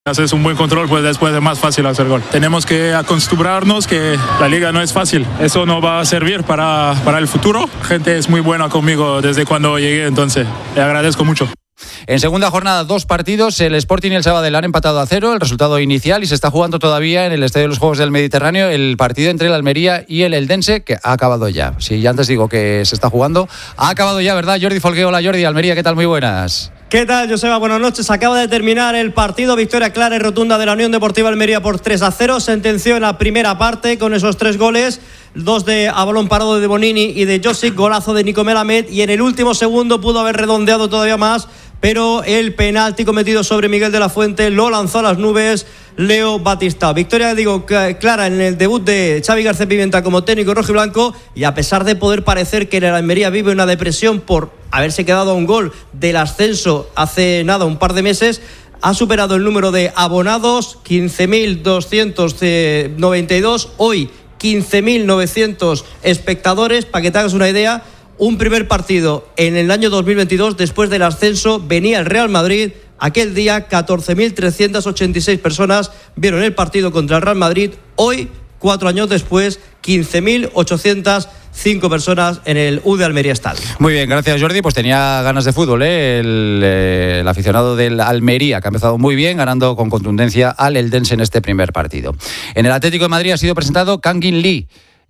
Haces un buen control, pues después es más fácil hacer gol. Tenemos que acostumbrarnos que la liga no es fácil. Eso no va a servir para el futuro. La gente es muy buena conmigo desde cuando llegué, entonces le agradezco mucho. En segunda jornada, 2 partidos. El Sporting y el Sabadell han empatado a 0, el resultado inicial, y se está jugando todavía en el Estadio de los Juegos del Mediterráneo el partido entre el Almería y el Eldense, que ha acabado ya. Si ya antes digo que se está jugando, ha acabado ya, ¿verdad? Jordi Folgué, hola Jordi. Almería, ¿qué tal? Muy buenas. ¿Qué tal, Joseba? Buenas noches. Acaba de terminar el partido. Victoria clara y rotunda de la Unión Deportiva Almería por 3-0. Sentenció en la primera parte con esos 3 goles. 2 a balón parado de Bonini y de Josic. Golazo de Nico Melamed. Y en el último segundo pudo haber redondeado todavía más, pero el penalti cometido sobre Miguel de la Fuente lo lanzó a las nubes Leo Batista. Victoria, clara en el debut de Xavi García Pimienta como técnico rojiblanco, y a pesar de poder parecer que el Almería vive una depresión por haberse quedado a un gol del ascenso hace nada, un par de meses, ha superado el número de abonados, 15.292, hoy 15.900 espectadores, para que te hagas una idea. Un primer partido en el año 2022, después del ascenso, venía el Real Madrid. Aquel día 14.386 personas vieron el partido contra el Real Madrid. Hoy, 4 años después, 15.805 personas en el U de Almería Estadio. Muy bien, gracias Jordi. Pues tenía ganas de fútbol, el aficionado del Almería, que ha empezado muy bien, ganando con contundencia al Eldense en este primer partido. En el Atlético de Madrid ha sido presentado Kangin Lee.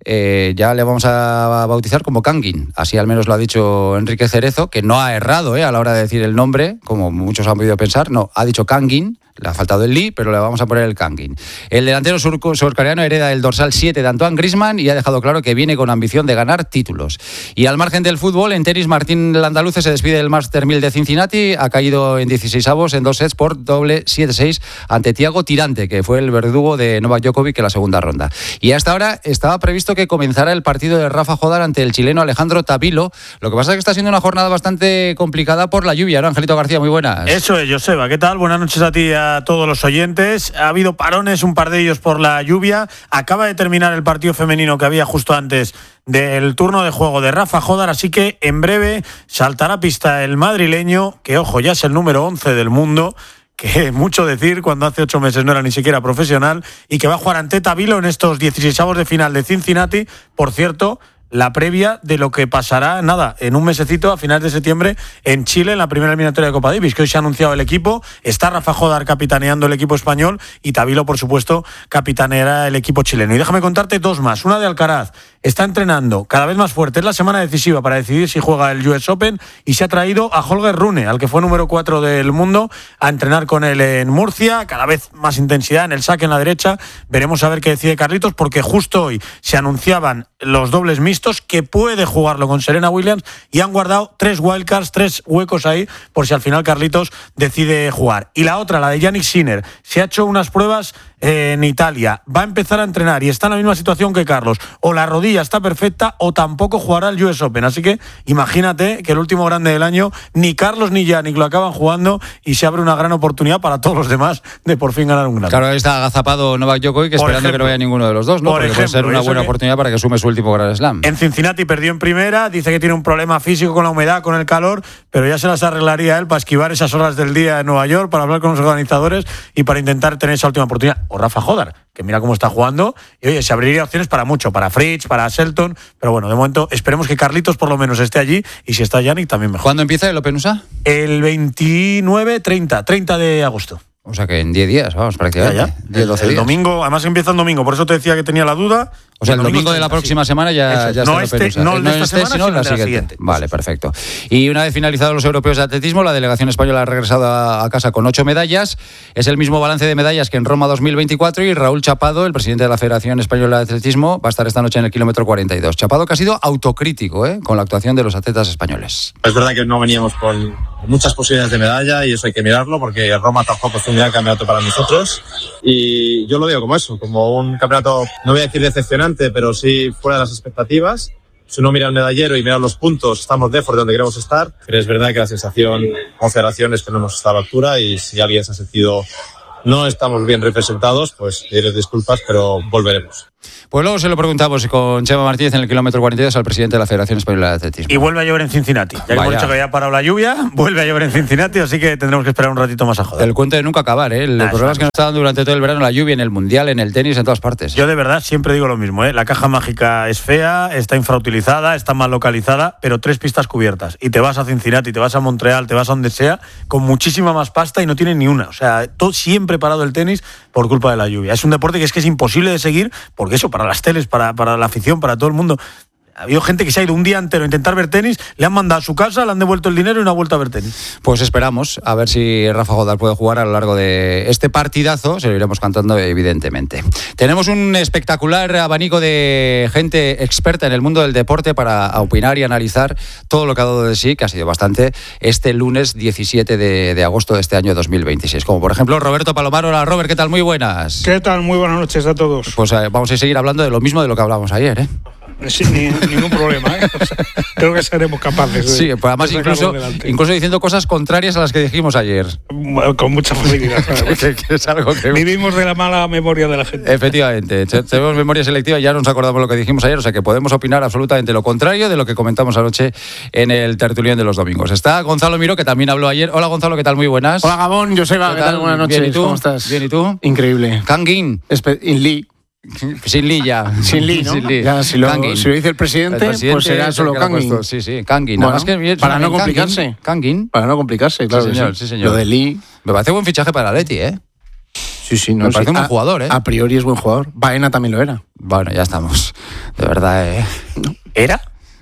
Ya le vamos a bautizar como Kangin, así al menos lo ha dicho Enrique Cerezo, que no ha errado a la hora de decir el nombre, como muchos han podido pensar. No, ha dicho Kangin, le ha faltado el Lee, pero le vamos a poner el Kangin. El delantero surcoreano hereda el dorsal 7 de Antoine Griezmann y ha dejado claro que viene con ambición de ganar títulos. Y al margen del fútbol, en tenis, Martín Landaluce se despide del Master 1000 de Cincinnati, ha caído en 16avos en 2 sets por doble 7-6 ante Thiago Tirante, que fue el verdugo de Novak Djokovic en la segunda ronda. Y hasta ahora estaba previsto que comenzara el partido de Rafa Jodar ante el chileno Alejandro Tavilo. Lo que pasa es que está siendo una jornada bastante complicada por la lluvia, ¿no? Angelito García, muy buenas. Eso es, Joseba, ¿qué tal? Buenas noches a ti y a todos los oyentes. Ha habido parones, un par de ellos por la lluvia. Acaba de terminar el partido femenino que había justo antes del turno de juego de Rafa Jodar, así que en breve saltará a pista el madrileño, que ojo, ya es el número 11 del mundo, que mucho decir cuando hace 8 meses no era ni siquiera profesional, y que va a jugar ante Tavilo en estos 16avos de final de Cincinnati. Por cierto, la previa de lo que pasará, en un mesecito, a finales de septiembre, en Chile, en la primera eliminatoria de Copa Davis, que hoy se ha anunciado el equipo. Está Rafa Jodar capitaneando el equipo español y Tavilo, por supuesto, capitaneará el equipo chileno. Y déjame contarte 2 más. Una de Alcaraz. Está entrenando cada vez más fuerte. Es la semana decisiva para decidir si juega el US Open, y se ha traído a Holger Rune, al que fue número 4 del mundo, a entrenar con él en Murcia. Cada vez más intensidad en el saque en la derecha. Veremos a ver qué decide Carlitos, porque justo hoy se anunciaban los dobles mixtos, que puede jugarlo con Serena Williams, y han guardado 3 wildcards, 3 huecos ahí, por si al final Carlitos decide jugar. Y la otra, la de Yannick Sinner, se ha hecho unas pruebas en Italia, va a empezar a entrenar y está en la misma situación que Carlos. O la rodilla está perfecta o tampoco jugará el US Open. Así que imagínate que el último grande del año, ni Carlos ni Yannick lo acaban jugando, y se abre una gran oportunidad para todos los demás de por fin ganar un grande. Claro, ahí está agazapado Novak Djokovic, esperando que no vaya ninguno de los dos, ¿no? Porque puede ser una buena oportunidad para que sume su último Grand Slam. En Cincinnati perdió en primera, dice que tiene un problema físico con la humedad, con el calor, pero ya se las arreglaría él para esquivar esas horas del día en Nueva York, para hablar con los organizadores y para intentar tener esa última oportunidad. O Rafa Jodar, que mira cómo está jugando, y oye, se abriría opciones para mucho, para Fritz, para Shelton, pero bueno, de momento esperemos que Carlitos por lo menos esté allí, y si está Yannick también mejor. ¿Cuándo empieza el Open USA? El 30 de agosto. O sea que en 10 días, vamos, prácticamente. Ya. 10, 12 el días. domingo, además empieza el domingo, por eso te decía que tenía la duda. O sea, el domingo de la próxima semana ya está no el Open USA. No el de esta semana, sino la siguiente. Vale, perfecto. Y una vez finalizados los europeos de atletismo, la delegación española ha regresado a casa con 8 medallas. Es el mismo balance de medallas que en Roma 2024, y Raúl Chapado, el presidente de la Federación Española de Atletismo, va a estar esta noche en el kilómetro 42. Chapado, que ha sido autocrítico con la actuación de los atletas españoles. Es verdad que no veníamos con muchas posibilidades de medalla, y eso hay que mirarlo, porque Roma tampoco fue un gran campeonato para nosotros, y yo lo veo como eso, como un campeonato, no voy a decir decepcionante, pero sí fuera de las expectativas. Si uno mira el medallero y mira los puntos, estamos lejos de donde queremos estar, pero es verdad que la sensación con federación es que no hemos estado a la altura, y si alguien se ha sentido no estamos bien representados, pues pedirles disculpas, pero volveremos. Pues luego se lo preguntamos con Chema Martínez en el kilómetro 42 al presidente de la Federación Española de Atletismo. Y vuelve a llover en Cincinnati. Ya que hemos dicho que ya ha parado la lluvia, vuelve a llover en Cincinnati, así que tendremos que esperar un ratito más a joder. El cuento de nunca acabar, ¿eh? El problema es que nos está dando durante todo el verano la lluvia en el Mundial, en el tenis, en todas partes. Yo de verdad siempre digo lo mismo, ¿eh? La caja mágica es fea, está infrautilizada, está mal localizada, pero 3 pistas cubiertas. Y te vas a Cincinnati, te vas a Montreal, te vas a donde sea, con muchísima más pasta y no tienen ni una. O sea, todo siempre parado el tenis por culpa de la lluvia. Es un deporte que es imposible de seguir, porque eso, para las teles, para la afición, para todo el mundo. Ha habido gente que se ha ido un día entero a intentar ver tenis, le han mandado a su casa, le han devuelto el dinero y no ha vuelto a ver tenis. Pues esperamos a ver si Rafa Jodar puede jugar a lo largo de este partidazo, se lo iremos cantando evidentemente. Tenemos un espectacular abanico de gente experta en el mundo del deporte para opinar y analizar todo lo que ha dado de sí, que ha sido bastante, este lunes 17 de agosto de este año 2026. Como por ejemplo Roberto Palomar. Hola Robert, ¿qué tal? Muy buenas. ¿Qué tal? Muy buenas noches a todos. Pues vamos a seguir hablando de lo mismo de lo que hablábamos ayer, ¿eh? Sin ningún problema, ¿eh? O sea, creo que seremos capaces de, sí, pues además incluso diciendo cosas contrarias a las que dijimos ayer. Con mucha facilidad. que es algo que vivimos de la mala memoria de la gente. Efectivamente, tenemos memoria selectiva y ya no nos acordamos lo que dijimos ayer, o sea que podemos opinar absolutamente lo contrario de lo que comentamos anoche en el tertulión de los domingos. Está Gonzalo Miró, que también habló ayer. Hola Gonzalo, ¿qué tal? Muy buenas. Hola Gabón, Joseba, ¿qué tal? Buenas noches. Bien, ¿y tú? ¿Cómo estás? Bien, ¿y tú? Increíble. Kangin. Lee. Sin Lee ya. Sin Lee, ¿no? Ya, si lo dice el presidente, pues será solo Kangin. Sí, Kangin. Bueno, más que para no complicarse. Kangin. Para no complicarse, claro. Sí, señor. Lo de Lee. Me parece buen fichaje para el Atleti, ¿eh? Sí, no, me parece un buen jugador, ¿eh? A priori es buen jugador. Baena también lo era. Bueno, ya estamos. De verdad, ¿eh? ¿Era?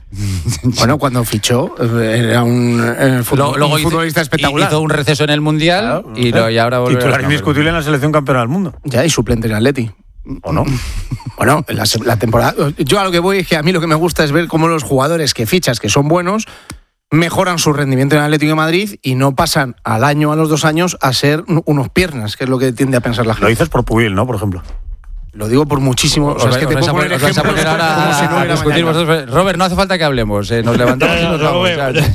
Bueno, cuando fichó era un futbolista espectacular. Hizo un receso en el Mundial, claro, y ahora volvió. Titular indiscutible en la selección campeona del mundo. Ya, y suplente en Atleti. ¿O no? Bueno, la temporada... Yo a lo que voy es que a mí lo que me gusta es ver cómo los jugadores que fichas, que son buenos, mejoran su rendimiento en Atlético de Madrid y no pasan al año, a los 2 años, a ser unos piernas, que es lo que tiende a pensar la gente. Lo dices por Pubil, ¿no? Por ejemplo. Lo digo por muchísimo. O sea, es que te puedo poner ejemplos ahora como si no a discutir vosotros. Robert, no hace falta que hablemos. Nos levantamos y nos vamos.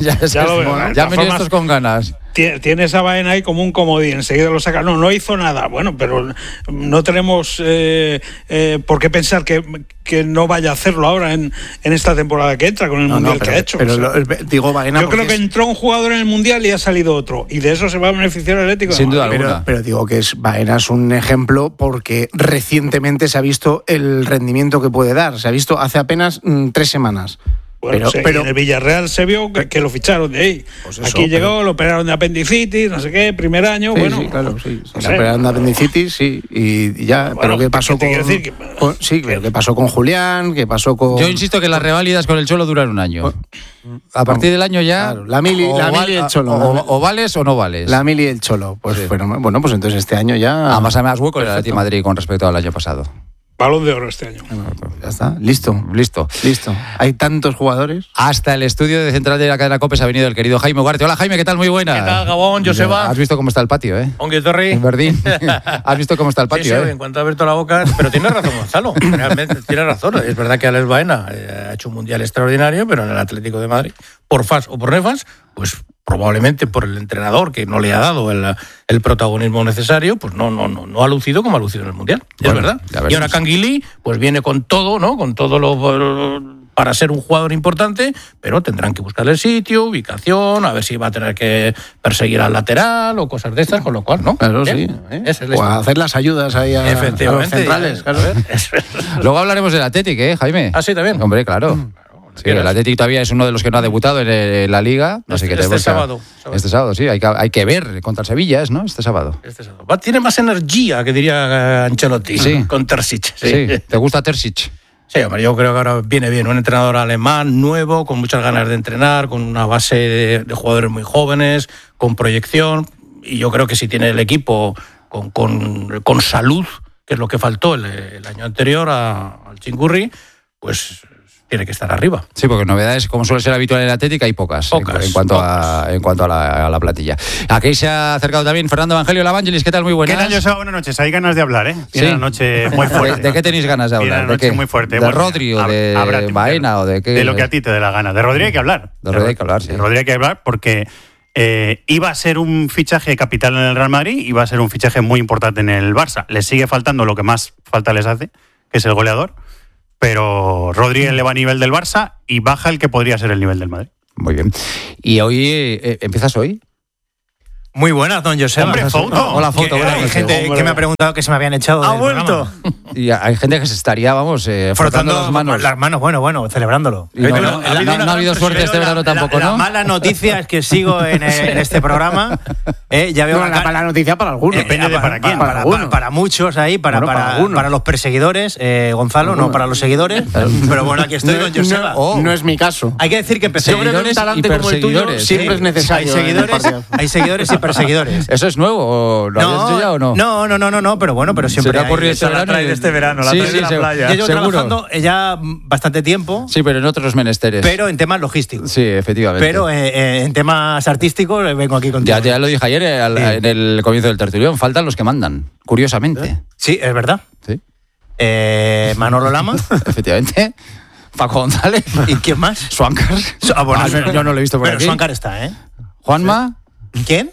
Ya han venido estos con ganas. Tiene esa vaina ahí como un comodín, enseguida lo saca. No hizo nada. Bueno, pero no tenemos por qué pensar que no vaya a hacerlo ahora en esta temporada que entra con el Mundial que ha hecho. Pero digo Baena, yo creo que entró un jugador en el Mundial y ha salido otro. Y de eso se va a beneficiar el Atlético. Sin duda alguna. Pero digo que Baena es un ejemplo porque recientemente se ha visto el rendimiento que puede dar. Se ha visto hace apenas 3 semanas. Bueno, pero en el Villarreal se vio que lo ficharon de ahí. Pues eso, aquí llegó, lo operaron de apendicitis, no sé qué, primer año, sí, bueno. Sí, claro, sí. Se lo operaron de apendicitis, sí, y ya. Bueno, pero ¿qué pasó ¿qué pasó con Julián? ¿Qué pasó con...? Yo insisto que las reválidas con el Cholo duran un año. A partir del año ya... Claro, la mili y el Cholo. O vales o no vales. La mili y el Cholo. Pues sí. Bueno, pues entonces este año ya... Además hay más hueco en el Atlético de Madrid con respecto al año pasado. Balón de oro este año. Ya está, listo. Hay tantos jugadores. Hasta el estudio de central de la cadena COPE ha venido el querido Jaime Ugarte. Hola Jaime, ¿qué tal? Muy buena. ¿Qué tal, Gabón? Joseba. ¿Has visto cómo está el patio, eh? Ongue Torri. En Verdín. ¿Has visto cómo está el patio, sí, en cuanto ha abierto la boca. Pero tienes razón, Gonzalo. Realmente tienes razón. Es verdad que Alex Baena ha hecho un mundial extraordinario, pero en el Atlético de Madrid, por fans o por nefans, pues probablemente por el entrenador que no le ha dado el protagonismo necesario, pues no ha lucido como ha lucido en el Mundial. Bueno, es verdad. Y ahora Kangin Lee pues viene con todo, ¿no? Con todo lo para ser un jugador importante, pero tendrán que buscarle el sitio, ubicación, a ver si va a tener que perseguir al lateral o cosas de estas, con lo cual, ¿no? Claro, sí. O a hacer las ayudas ahí a los centrales. Claro. Luego hablaremos del Atlético, Jaime. Ah, sí, también. Hombre, claro. Sí, el Atlético todavía es uno de los que no ha debutado en la Liga. Así que este sábado. Este sábado, sí. Hay que ver contra el Sevilla, ¿no? Este sábado. Tiene más energía, que diría Ancelotti, sí. Con Terzic. Sí. ¿Te gusta Terzic? Sí, hombre, yo creo que ahora viene bien. Un entrenador alemán, nuevo, con muchas ganas de entrenar, con una base de jugadores muy jóvenes, con proyección. Y yo creo que si tiene el equipo con salud, que es lo que faltó el año anterior al Chingurri, pues tiene que estar arriba. Sí, porque novedades, como suele ser habitual en el Atlético, hay pocas. En cuanto a la plantilla. Aquí se ha acercado también Fernando Evangelio Lavangelis. ¿Qué tal? Muy buenas. ¿Qué tal, Joseba? Buenas noches. Hay ganas de hablar, ¿eh? Tiene una noche muy fuerte. ¿De qué tenéis ganas de hablar? Tiene una noche muy fuerte. ¿De Rodri o de Baena o de qué? De lo que a ti te dé la gana. De Rodri hay que hablar. De Rodri hay que hablar, sí. De Rodri hay que hablar porque Iba a ser un fichaje capital en el Real Madrid, iba a ser un fichaje muy importante en el Barça. Les sigue faltando lo que más falta les hace, que es el goleador, pero Rodri eleva a nivel del Barça y baja el que podría ser el nivel del Madrid. Muy bien. ¿Y hoy empiezas hoy? Muy buenas, don Joseba. Hombre, Fouto. Hola, Fouto. Hay gente que me ha preguntado que se me habían echado. ¿Ha del vuelto? programa. Y hay gente que se estaría, vamos, frotando las manos. Las manos, bueno, celebrándolo. Y no ha habido suerte este verano tampoco, ¿no? La mala noticia es que sigo en este programa. Ya veo la mala noticia para algunos. Depende de para quién. Para muchos ahí, para los perseguidores, Gonzalo, no para los seguidores. Pero bueno, aquí estoy, don Joseba. No es mi caso. Hay que decir que empecé. Yo creo que un talante como el tuyo siempre es necesario. Hay seguidores y perseguidores. ¿Eso es nuevo? ¿Lo habías hecho ya o no? No, pero bueno, pero siempre. Se te ha ocurrido este verano. Este verano, la trae de la playa. Yo llevo trabajando ya bastante tiempo. Sí, pero en otros menesteres. Pero en temas logísticos. Sí, efectivamente. Pero en temas artísticos vengo aquí contigo. Ya lo dije ayer en el comienzo del tertulión. Faltan los que mandan, curiosamente. Sí, es verdad. Sí. Manolo Lama. Efectivamente. Paco González. ¿Y quién más? Swankar. Yo no lo he visto por pero aquí. Swankar está, ¿eh? Juanma. ¿Quién?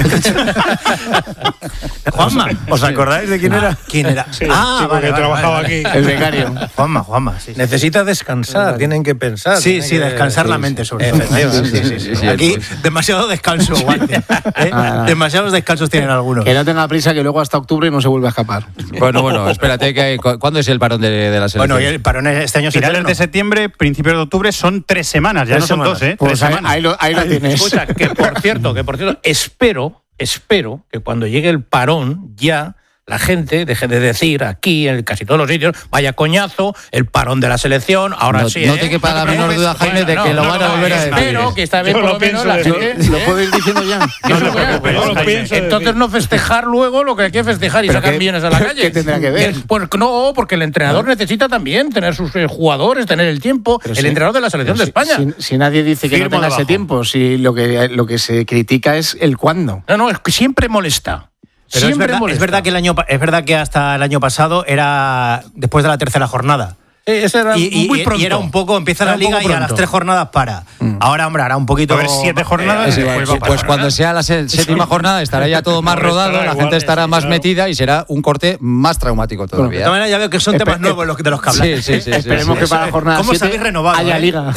Juanma. ¿Os acordáis de quién era? ¿Quién era? Sí, porque trabajaba aquí. El becario. Juanma, sí. Necesita descansar, tienen que pensar. Sí, descansar la mente sobre todo. Sí. Aquí demasiado descanso, Guante. Demasiados descansos tienen algunos. Que no tenga prisa, que luego hasta octubre no se vuelve a escapar. Bueno, espérate, ¿cuándo es el parón de la selección? Bueno, y el parón este año es Finales de septiembre, principios de octubre, son 3 semanas, ya no son 2, ¿eh? Pues ahí lo tienes. Escucha, que por cierto, espero que cuando llegue el parón ya la gente deje de decir aquí en casi todos los sitios, vaya coñazo, el parón de la selección, ahora sí. No te quepa la menor duda, Jaime, de que lo van a volver a decir. Espero que esta vez por lo menos la gente... Lo puedo ir diciendo ya. Entonces no festejar luego lo que hay que festejar y sacar millones a la calle. ¿Qué tendrá que ver? Pues no, porque el entrenador necesita también tener sus jugadores, tener el tiempo. El entrenador de la selección de España. Si nadie dice que no tenga ese tiempo, si lo que se critica es el cuándo. No, es que siempre molesta. Pero es verdad que hasta el año pasado era después de la tercera jornada. Eso era muy pronto. Y era un poco, empieza la liga y a las 3 jornadas para. Ahora, hombre, hará un poquito. A ver, 7 jornadas. Pues cuando sea la séptima jornada estará ya todo más rodado, la gente estará más metida y será un corte más traumático todavía. De todas maneras, ya veo que son temas nuevos de los que habláis. Sí. Esperemos que para la jornada 7 ¿Cómo se habéis renovado? haya liga.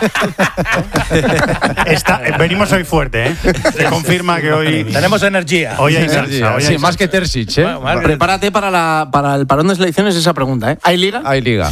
Venimos hoy fuerte, ¿eh? Se confirma que hoy... Tenemos energía. Hoy hay salsa. Sí, más que Terzic, ¿eh? Prepárate para el parón de selecciones esa pregunta, ¿eh? ¿Hay liga? Hay liga,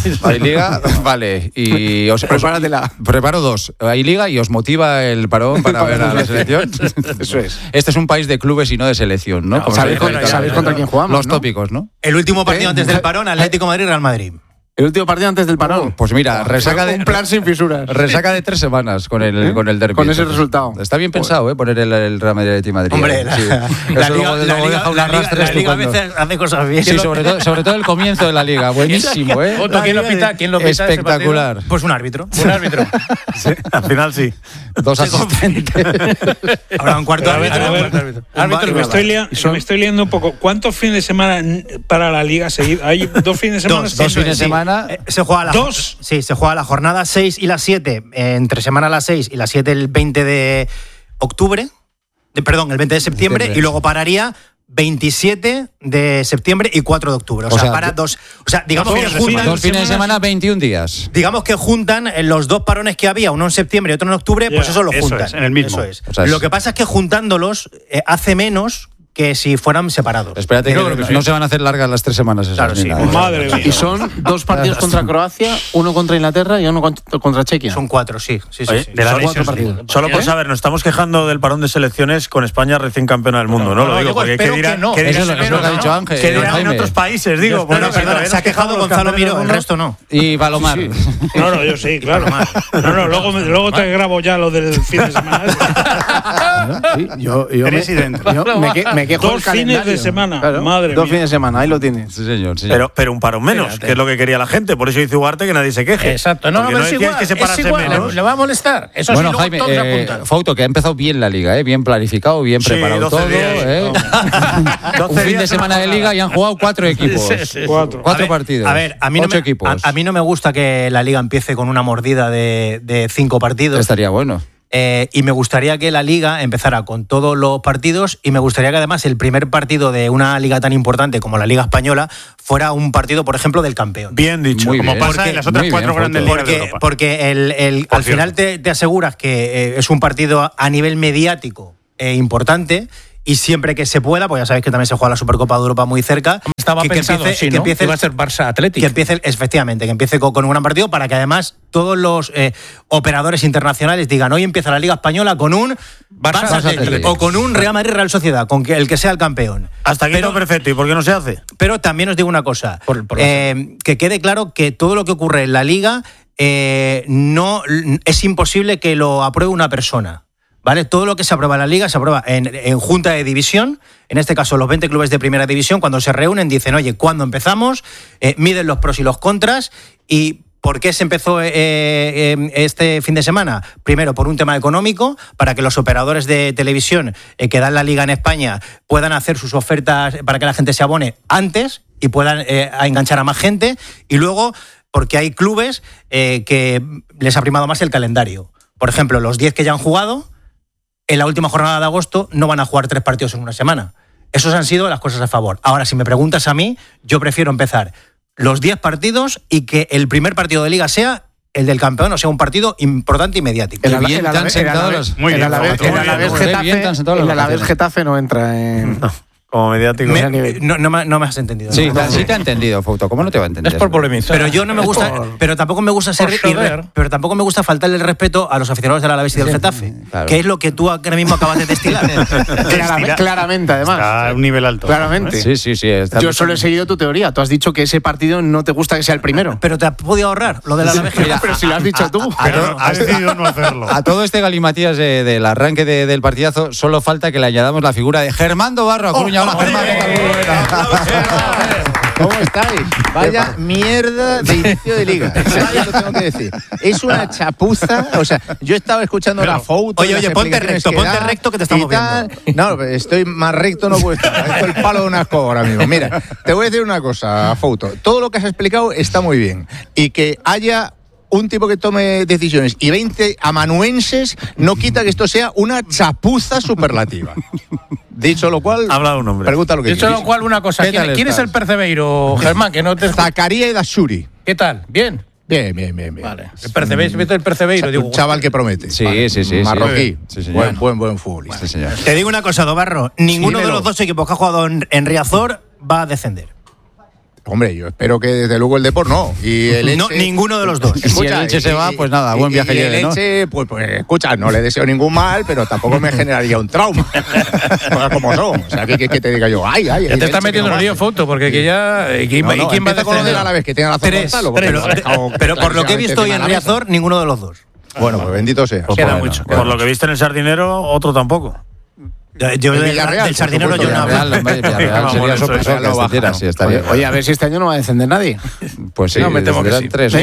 vale. Y prepáratela. Preparo 2. Hay liga y os motiva el parón para ver a la selección. Eso es. Este es un país de clubes y no de selección, ¿no? ¿Sabéis contra quién jugamos? Los tópicos, ¿no? El último partido antes del parón, Atlético Madrid-Real Madrid. El último partido antes del parón. Pues mira, resaca de un plan sin fisuras. Resaca de 3 semanas con el derbi. Con ese resultado. Está bien pensado, poner el Real Madrid. Hombre, sí. la liga a veces hace cosas bien. Sí, sobre todo el comienzo de la liga. Buenísimo, ¿eh? ¿Quién lo pita? Espectacular. Pues un árbitro. Sí, al final sí. 2 asistentes. Habrá un cuarto árbitro. Me estoy liando un poco. ¿Cuántos fines de semana para la liga seguidos? ¿Hay 2 fines de semana? 2 fines de semana. Se juega se juega la jornada 6 y la 7, entre semana la 6 y la 7 el 20 de octubre, el 20 de septiembre, y luego pararía 27 de septiembre y 4 de octubre. O sea, para 2. O sea, digamos que juntan 2 fines de semana, 21 días. Digamos que juntan los 2 parones que había, uno en septiembre y otro en octubre, pues eso lo juntan. Es, en el mismo. Eso es. O sea, lo que pasa es que juntándolos hace menos que si fueran separados. Espérate, que no se van a hacer largas las 3 semanas esas. Claro, sí. Madre mía. Y son 2 partidos contra Croacia, uno contra Inglaterra y uno contra Chequia. Son 4, sí. Oye, de la 4 partidos. Solo por saber, nos estamos quejando del parón de selecciones con España recién campeona del mundo, ¿no? Lo digo porque ¿qué dirán? Eso es lo que ha dicho Ángel. ¿Qué dirán en otros países? Digo, se ha quejado Gonzalo Miró, el resto no. Y Palomar. No, yo sí, claro. Luego te grabo ya lo del fin de semana. Yo Presidente. Me quejo 2 fines de semana. Claro, Madre mía. 2 fines de semana, ahí lo tienes. Sí, señor. Pero un parón menos, que es lo que quería la gente. Por eso dice Ugarte que nadie se queje. Exacto. No es igual. Que se menos. Le va a molestar. Eso bueno, sí, Jaime, todos apuntan. Fouto, que ha empezado bien la liga, bien planificado, bien preparado todo. Un fin de semana de liga y han jugado 4 equipos. 4 partidos. A ver, a mí no me gusta que la liga empiece con una mordida de 5 partidos. Estaría bueno. y me gustaría que la Liga empezara con todos los partidos y me gustaría que además el primer partido de una liga tan importante como la Liga Española fuera un partido, por ejemplo, del campeón. Bien dicho. Muy como bien. Pasa en las otras 4 grandes ligas de Europa. Porque al final te aseguras que es un partido a nivel mediático importante. Y siempre que se pueda, pues ya sabéis que también se juega la Supercopa de Europa muy cerca. Estaba pensado así, ¿no? Que iba a ser Barça Atlético. Que empiece, efectivamente, que empiece con un gran partido para que además todos los operadores internacionales digan, hoy empieza la Liga Española con un Barça Atlético o con un Real Madrid Real Sociedad, con el que sea el campeón. Hasta aquí todo perfecto. ¿Y por qué no se hace? Pero también os digo una cosa, que quede claro que todo lo que ocurre en la Liga no es imposible que lo apruebe una persona. ¿Vale? Todo lo que se aprueba en la Liga se aprueba en Junta de División, en este caso los 20 clubes de Primera División, cuando se reúnen dicen, oye, ¿cuándo empezamos? Miden los pros y los contras y ¿por qué se empezó este fin de semana? Primero, por un tema económico, para que los operadores de televisión que dan la Liga en España puedan hacer sus ofertas para que la gente se abone antes y puedan enganchar a más gente, y luego porque hay clubes que les ha primado más el calendario. Por ejemplo, los 10 que ya han jugado, en la última jornada de agosto no van a jugar 3 partidos en una semana. Esas han sido las cosas a favor. Ahora, si me preguntas a mí, yo prefiero empezar los 10 partidos y que el primer partido de Liga sea el del campeón, o sea, un partido importante y mediático. El Alavés Getafe no entra en... No. Como mediático. No me has entendido. Sí, sí te ha entendido, Fouto. ¿Cómo no te va a entender? Es por polemizar. Pero yo no me gusta, pero tampoco me gusta pero tampoco me gusta faltarle el respeto a los aficionados del Alavés y del Getafe, claro. Que es lo que tú ahora mismo acabas de destilar. Claramente, además. Está a un nivel alto. Claramente. Sí. Yo solo he seguido tu teoría. Tú has dicho que ese partido no te gusta que sea el primero. Pero te has podido ahorrar lo del Alavés. Pero si lo has dicho tú. Pero has decidido no hacerlo. A todo este galimatías del arranque del partidazo, solo falta que le añadamos la figura de Germán Dobarro a Coruña. Hola, Germán. ¿Cómo estáis? Vaya mierda de inicio de liga. Lo tengo que decir. Es una chapuza. O sea, yo estaba escuchando la Fouto. Oye, ponte recto que te estamos viendo. No, estoy más recto, no puedo estar. Esto es el palo de una escoba ahora mismo. Mira, te voy a decir una cosa, Fouto. Todo lo que has explicado está muy bien. Y que haya un tipo que tome decisiones y 20 amanuenses no quita que esto sea una chapuza superlativa. Dicho lo cual, habla un hombre. Pregunta lo que Dicho lo cual, una cosa. ¿Quién es el Percebeiro, Germán? Que no te... Zacarías Dashuri. ¿Qué tal? ¿Bien? Bien. Vale. El Percebeiro. Un chaval que promete. Sí. Marroquí. Sí, buen futbolista. Sí, señor. Te digo una cosa, Dobarro. Ninguno de los dos equipos que ha jugado en Riazor va a descender. Hombre, yo espero que desde luego el Depor no. Y el Elche, no, ninguno de los dos. Escucha, si el Elche se va, pues nada, buen viaje lleve, ¿no? El Elche, pues escucha, no le deseo ningún mal, pero tampoco me generaría un trauma. Como no. O sea, que te diga yo, ay. Ya te estás metiendo en el lío, Foto, porque que ya... ¿Quién va a con lo de la vez que tenga la Pero por lo que he visto hoy en Riazor, ninguno de los dos. Bueno, pues bendito sea. Queda mucho. Por lo que viste en el Sardinero, otro tampoco. Yo del Sardinero yo no hablo. Villarreal sería Oye, a ver si este año no va a descender nadie. Pues sí, me temo que sí. 3.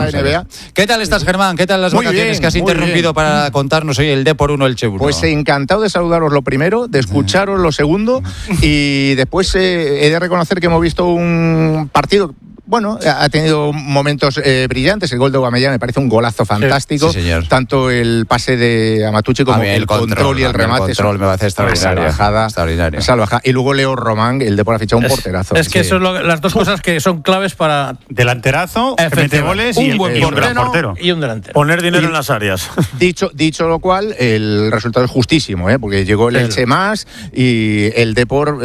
¿Qué tal estás, Germán? ¿Qué tal las vacaciones que has interrumpido para contarnos hoy el Depor 1, Elche 1? Pues encantado de saludaros lo primero, de escucharos lo segundo, y después he de reconocer que hemos visto un partido... Bueno, ha tenido momentos brillantes. El gol de Aubameyang me parece un golazo fantástico. Sí, señor. Tanto el pase de Amatucci como el control y el remate. El control me parece extraordinario. Salvajada. Y luego Leo Román, el Depor ha fichado un porterazo. Es que son las dos cosas que son claves para... Delanterazo, que mete goles y un gran portero. Y un delantero. Poner dinero en las áreas. Dicho lo cual, el resultado es justísimo, porque llegó el Elche más y el Depor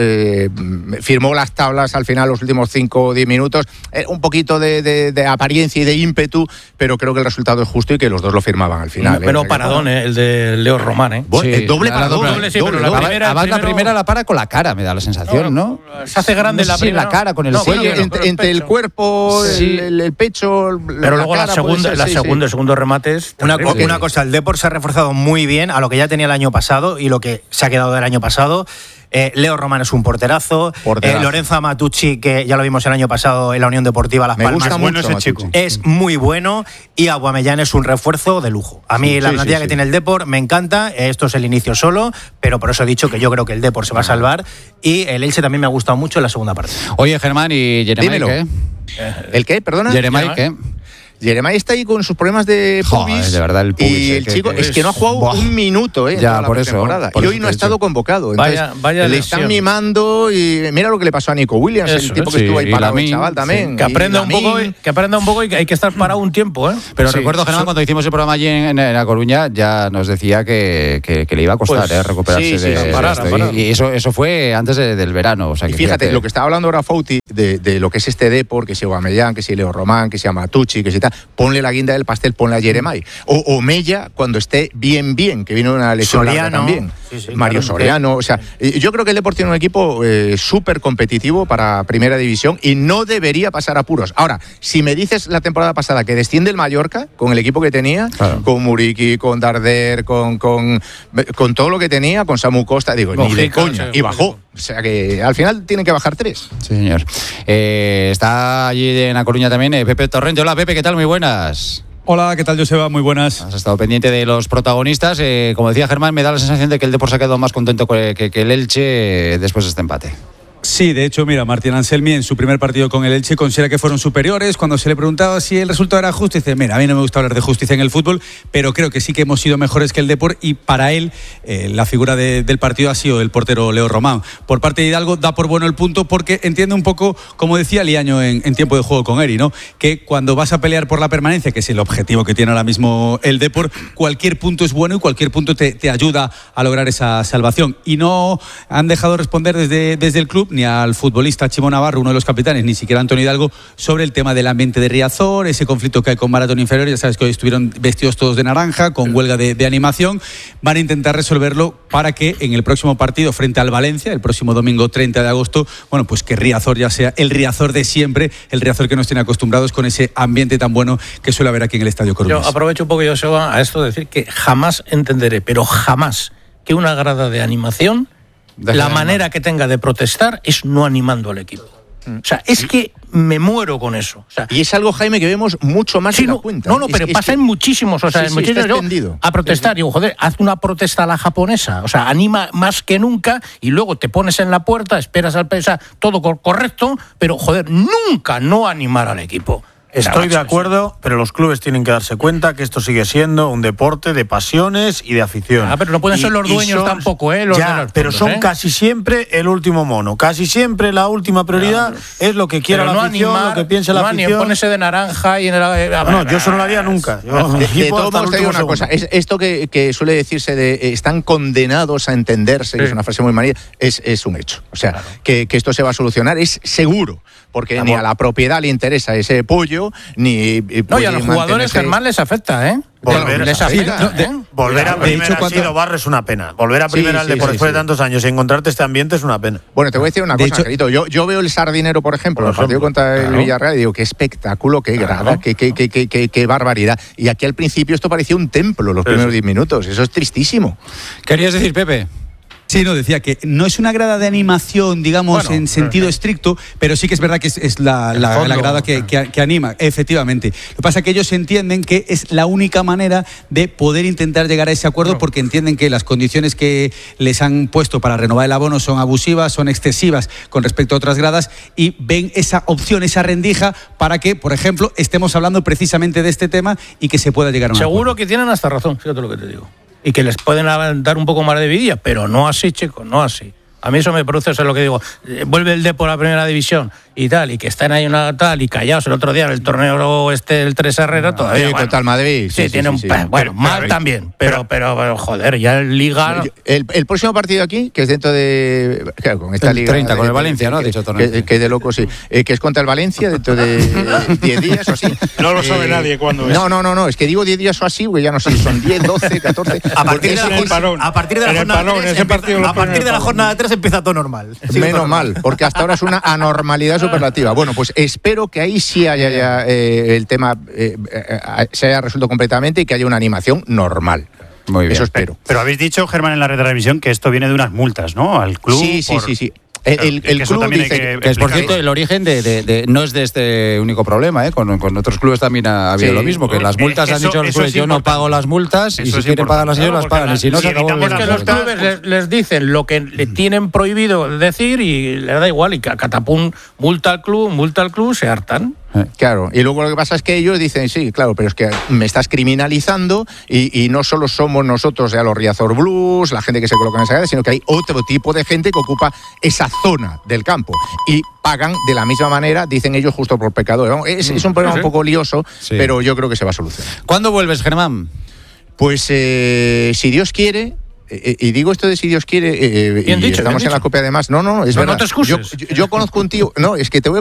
firmó las tablas al final, los últimos 5 o 10 minutos. Un poquito de apariencia y de ímpetu, pero creo que el resultado es justo y que los dos lo firmaban al final. Pero paradón, el de Leo Román. Doble paradón. La primera la para con la cara, me da la sensación, ¿no? Se hace grande la primera. La cara con el sello. Entre el cuerpo, el pecho, pero luego la segunda, el segundo remate es... Una cosa, el Depor se ha reforzado muy bien a lo que ya tenía el año pasado y lo que se ha quedado del año pasado. Leo Román es un porterazo. Lorenzo Amatucci, que ya lo vimos el año pasado en la Unión Deportiva Las Palmas. Me gusta mucho ese chico. Es muy bueno y Aubameyang es un refuerzo de lujo. A mí la plantilla que tiene el Depor me encanta. Esto es el inicio solo, pero por eso he dicho que yo creo que el Depor se va a salvar y el Elche también me ha gustado mucho en la segunda parte. Oye, Germán, ¿y Jeremai qué? ¿El qué? Perdona. Jeremai, ¿qué? Jeremai está ahí con sus problemas de pubis. De verdad, el pubis. Y el chico es que no ha jugado un minuto en ya, toda la temporada. Y hoy no ha estado convocado. Entonces, vaya le están mimando y mira lo que le pasó a Nico Williams, el tipo que estuvo ahí parado, el chaval también. Que aprenda un poco y que hay que estar parado un tiempo. Pero recuerdo, Germán, cuando hicimos el programa allí en A Coruña, ya nos decía que le iba a costar recuperarse de esto. Y eso fue antes del verano. O sea, y fíjate, lo que estaba hablando ahora Fouti de lo que es este Depor, que si Aubameyang, que si Leo Román, que si Matucci, que si tal, ponle la guinda del pastel, ponle a Jeremai. O Mella cuando esté bien, que vino una lesión larga también. Mario Soriano. O sea, yo creo que el Depor tiene un equipo súper competitivo para Primera División y no debería pasar apuros. Ahora, si me dices la temporada pasada que desciende el Mallorca con el equipo que tenía, con Muriqui, con Darder, con todo lo que tenía, con Samu Costa, digo, ni de coña. Y bajó. O sea que al final tienen que bajar 3. Sí, señor. Está allí en A Coruña también Pepe Torrente. Hola, Pepe, ¿qué tal? Muy buenas. Hola, ¿qué tal, Joseba? Muy buenas. Has estado pendiente de los protagonistas. Como decía Germán, me da la sensación de que el Depor se ha quedado más contento que el Elche después de este empate. Sí, de hecho, mira, Martín Anselmi en su primer partido con el Elche considera que fueron superiores. Cuando se le preguntaba si el resultado era justo, dice, mira, a mí no me gusta hablar de justicia en el fútbol, pero creo que sí que hemos sido mejores que el Depor y para él la figura del partido ha sido el portero Leo Román. Por parte de Hidalgo da por bueno el punto porque entiende un poco, como decía Liaño en tiempo de juego con Eri, ¿no? Que cuando vas a pelear por la permanencia, que es el objetivo que tiene ahora mismo el Depor, cualquier punto es bueno y cualquier punto te ayuda a lograr esa salvación. Y no han dejado responder desde el club ni al futbolista Chimo Navarro, uno de los capitanes, ni siquiera Antonio Hidalgo, sobre el tema del ambiente de Riazor, ese conflicto que hay con Maratón Inferior. Ya sabes que hoy estuvieron vestidos todos de naranja, con huelga de animación. Van a intentar resolverlo para que en el próximo partido frente al Valencia, el próximo domingo 30 de agosto, bueno, pues que Riazor ya sea el Riazor de siempre, el Riazor que nos tiene acostumbrados con ese ambiente tan bueno que suele haber aquí en el Estadio Coruñés. Yo aprovecho un poco, Joseba, a esto de decir que jamás entenderé, pero jamás, que una grada de animación, la manera que tenga de protestar es no animando al equipo. O sea, es que me muero con eso. O sea, y es algo, Jaime, que vemos mucho más en la cuenta. No, pero pasa en muchísimos. O sea, en muchísimos a protestar. Digo, joder, haz una protesta a la japonesa. O sea, anima más que nunca y luego te pones en la puerta, esperas al pensar todo correcto, pero, joder, nunca no animar al equipo. Estoy de acuerdo, pero los clubes tienen que darse cuenta que esto sigue siendo un deporte de pasiones y de afición. Pero no pueden ser los dueños tampoco, los ya, de los pero puntos, son casi siempre el último mono. Casi siempre la última prioridad es lo que quiera la afición, lo que piensa la afición. Ponerse de naranja y en el... No, yo eso no lo haría nunca. De todos modos, te digo una cosa. Esto que suele decirse de están condenados a entenderse, que es una frase muy manida, es un hecho. O sea, que esto se va a solucionar, es seguro. Porque ni a la propiedad le interesa ese pollo, ni... No, y a los jugadores, Germán, les afecta, ¿eh? Volver a primera ha sido Barro es una pena. Volver a primera al Depor después de tantos años y encontrarte este ambiente es una pena. Bueno, te voy a decir una cosa, Angelito. Yo veo el Sardinero, por ejemplo, el partido contra el Villarreal, y digo, qué espectáculo, qué grada, qué barbaridad. Y aquí al principio esto parecía un templo los primeros 10 minutos. Eso es tristísimo. ¿Querías decir, Pepe? Sí, no, decía que no es una grada de animación, digamos, en sentido estricto, pero sí que es verdad que es la grada que anima, efectivamente. Lo que pasa es que ellos entienden que es la única manera de poder intentar llegar a ese acuerdo porque entienden que las condiciones que les han puesto para renovar el abono son abusivas, son excesivas con respecto a otras gradas y ven esa opción, esa rendija para que, por ejemplo, estemos hablando precisamente de este tema y que se pueda llegar a un acuerdo. Seguro que tienen hasta razón, fíjate lo que te digo. Y que les pueden dar un poco más de vidilla, pero no así, chicos, no así. A mí eso me produce, eso es lo que digo. Vuelve el Depor a la primera división y tal, y que están ahí una tal y callados el otro día en el torneo el 3 Herrera todavía. Sí, total Madrid. Sí, tiene un... Bueno, mal también, pero joder, ya el Liga... El próximo partido aquí, que es dentro de... Claro, con esta Liga... 30, con el Valencia, ¿no? Ha dicho torneo. Que de loco, sí. Que es contra el Valencia dentro de 10 días o así. No lo sabe nadie cuándo es. No, es que digo 10 días o así, porque ya no sé, son 10, 12, 14... A partir de la jornada 3 empieza todo normal. Menos mal, porque hasta ahora es una anormalidad superlativa. Bueno, pues espero que ahí sí haya ya el tema se haya resuelto completamente y que haya una animación normal. Muy bien. Eso espero. Pero habéis dicho, Germán, en la retransmisión que esto viene de unas multas, ¿no? Al club. Sí. El club dice que por cierto, el origen no es de este único problema, ¿eh? Con otros clubes también ha habido lo mismo, que las multas han dicho los clubes, yo no pago las multas y si quieren pagar las ellos las pagan y si no se acabó. Es que los clubes les dicen lo que le tienen prohibido decir y les da igual y catapum multa al club, se hartan. Claro, y luego lo que pasa es que ellos dicen, sí, claro, pero es que me estás criminalizando y no solo somos nosotros, ya los Riazor Blues, la gente que se coloca en esa área, sino que hay otro tipo de gente que ocupa esa zona del campo y pagan de la misma manera, dicen ellos, justo por pecadores. Es un problema un poco lioso, pero yo creo que se va a solucionar. ¿Cuándo vuelves, Germán? Pues si Dios quiere. Y digo esto de si Dios quiere, y estamos en la copia además. No, es verdad. No te excuses. Yo conozco un tío. No, es que te voy a